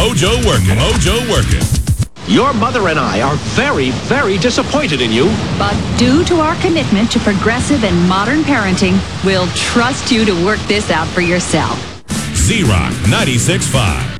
Mojo working. Mojo working. Your mother and I are very, very disappointed in you. But due to our commitment to progressive and modern parenting, we'll trust you to work this out for yourself. Z-Rock 96.5.